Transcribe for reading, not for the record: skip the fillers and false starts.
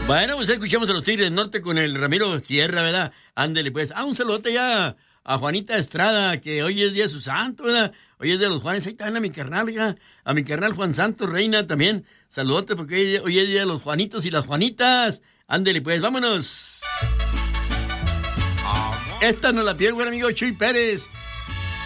Bueno, pues escuchamos a los Tigres del Norte con el Ramiro Sierra, ¿verdad? Ándele, pues. Un saludote ya a Juanita Estrada, que hoy es día de su santo, ¿verdad? Hoy es de los Juanes. Ahí están a mi carnal, ya. A mi carnal Juan Santos Reina también. Saludote, porque hoy es día de los Juanitos y las Juanitas. Ándele, pues, vámonos. Esta nos la pierde, buen amigo Chuy Pérez.